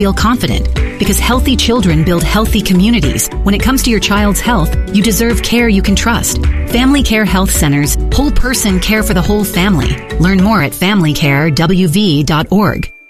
Feel confident because healthy children build healthy communities. When it comes to your child's health, you deserve care you can trust. Family Care Health Centers, whole person care for the whole family. Learn more at familycarewv.org.